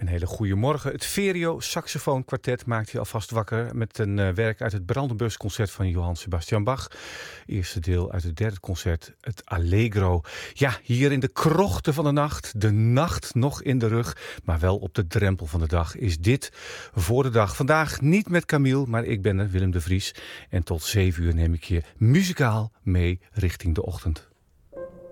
Een hele goede morgen. Het Verio Saxofoon Quartet maakt je alvast wakker met een werk uit het Brandenburgsconcert van Johann Sebastian Bach. Eerste deel uit het derde concert, het Allegro. Ja, hier in de krochten van de nacht nog in de rug, maar wel op de drempel van de dag is dit voor de dag. Vandaag niet met Camille, maar ik ben er, Willem de Vries. En tot 7 uur neem ik je muzikaal mee richting de ochtend.